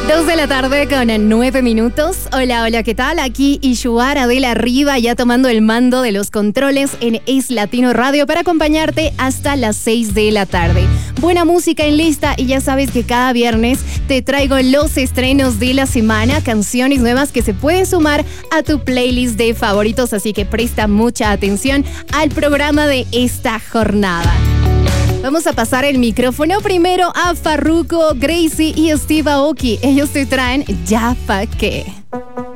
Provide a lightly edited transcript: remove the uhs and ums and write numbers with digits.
2 de la tarde con 9 minutos. Hola, hola, ¿qué tal? Aquí Ishuara de la Riva, ya tomando el mando de los controles en Es Latino Radio para acompañarte hasta las 6 de la tarde. Buena música en lista y ya sabes que cada viernes te traigo los estrenos de la semana, canciones nuevas que se pueden sumar a tu playlist de favoritos, así que presta mucha atención al programa de esta jornada. Vamos a pasar el micrófono primero a Farruko, Gracie y Steve Aoki. Ellos te traen Ya Pa' Qué.